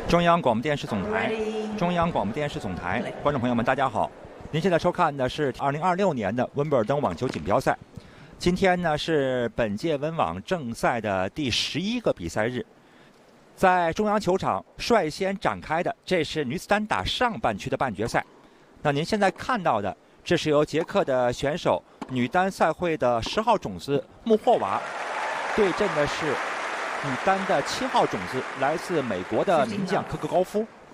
中央广播电视总台，中央广播电视总台，观众朋友们，大家好！您现在收看的是2026年的温布尔登网球锦标赛。今天呢是本届温网正赛的第11个比赛日，在中央球场率先展开的，这是女子单打上半区的半决赛。那您现在看到的，这是由捷克的选手女单赛会的10号种子穆霍娃对阵的是女单的7号种子，来自美国的名将科克高夫。